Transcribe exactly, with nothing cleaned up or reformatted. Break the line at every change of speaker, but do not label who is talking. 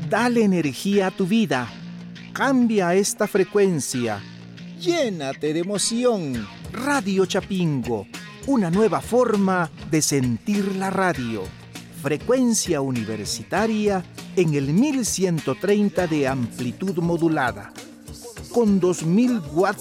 Dale energía a tu vida. Cambia esta frecuencia. Llénate de emoción. Radio Chapingo, una nueva forma de sentir la radio. Frecuencia universitaria en el mil ciento treinta de amplitud modulada. Con dos mil watts